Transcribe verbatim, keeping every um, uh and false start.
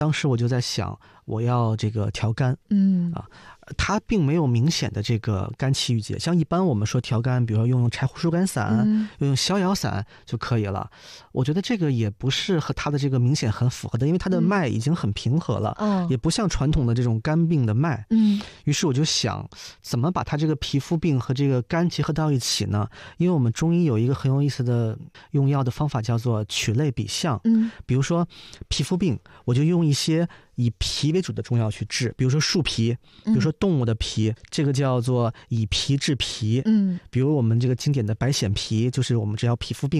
当时我就在想，我要这个调肝， 嗯啊，它并没有明显的这个肝气郁结。像一般我们说调肝，比如说用柴胡疏肝散、 嗯、 用逍遥散就可以了。我觉得这个也不是和它的这个明显很符合的，因为它的脉已经很平和了， 嗯、 也不像传统的这种肝病的脉。 嗯， 于是我就想，怎么把它这个皮肤病和这个肝结合到一起呢？因为我们中医有一个很有意思的用药的方法，叫做取类比象。 嗯， 比如说皮肤病，我就用一些以脾为主的中药去治，比如说树皮，比如说动物的皮，嗯、这个叫做以脾治脾。 嗯， 比如我们这个经典的白藓皮，就是我们只要皮肤病